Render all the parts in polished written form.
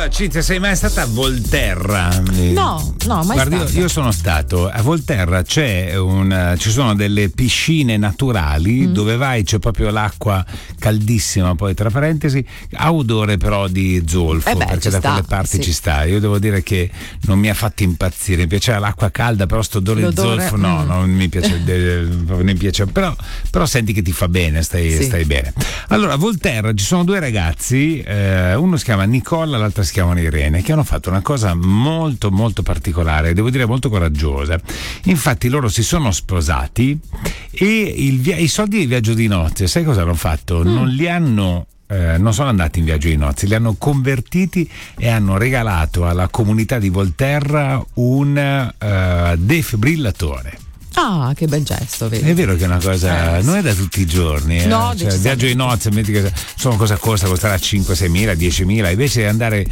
Cinzia, sei mai stata a Volterra? No, mai Guarda, stata. io sono stato a Volterra, ci sono delle piscine naturali dove vai, c'è proprio l'acqua caldissima, poi tra parentesi, ha odore però di zolfo, perché da quelle parti ci sta. Io devo dire che non mi ha fatto impazzire, mi piaceva l'acqua calda, però sto odore di zolfo no, non mi piace, non mi piace, però senti che ti fa bene, stai bene. Allora, a Volterra ci sono due ragazzi, uno si chiama Nicola, l'altra si chiama Irene, che hanno fatto una cosa molto molto particolare, devo dire molto coraggiosa. Infatti loro si sono sposati e i soldi del viaggio di nozze, sai cosa hanno fatto? Non sono andati in viaggio di nozze, li hanno convertiti e hanno regalato alla comunità di Volterra un defibrillatore. Ah, che bel gesto, vedi? È vero che è una cosa non è da tutti i giorni, No, cioè, il viaggio di nozze, sono cosa costerà 5-6.000, 10.000, invece di andare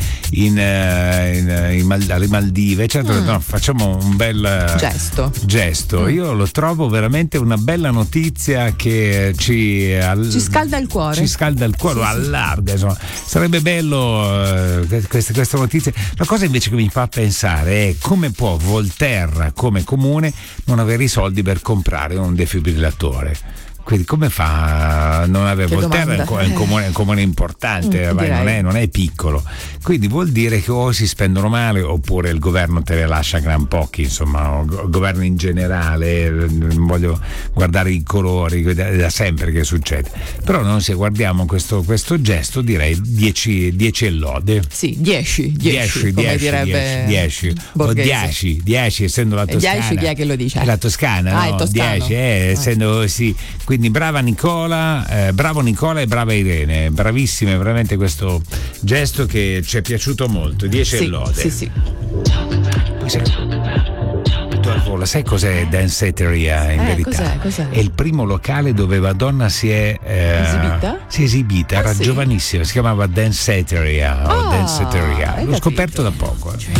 alle Maldive, eccetera, no, facciamo un bel gesto. Io lo trovo veramente una bella notizia che ci scalda il cuore. Ci scalda il cuore, allarga, insomma. Sarebbe bello questa notizia. La cosa invece che mi fa pensare è come può Volterra come comune non avere i soldi per comprare un defibrillatore. Quindi come fa a non avere? Volterra è un comune importante, non è piccolo, quindi vuol dire che o si spendono male oppure il governo te ne lascia gran pochi, insomma, il governo in generale, non voglio guardare i colori, è da sempre che succede, però non se guardiamo questo gesto direi 10 e lode. Sì, 10 come direbbe 10 o 10 essendo la Toscana. 10 chi è che lo dice? È la Toscana, no? 10 essendo sì. Quindi bravo Nicola e brava Irene, bravissime, veramente questo gesto che ci è piaciuto molto. 10 e lode. Sì. Poi sai cos'è Danceteria in verità? Cos'è? È il primo locale dove Madonna si è esibita, era giovanissima, si chiamava Danceteria o Danceteria. L'ho scoperto da poco.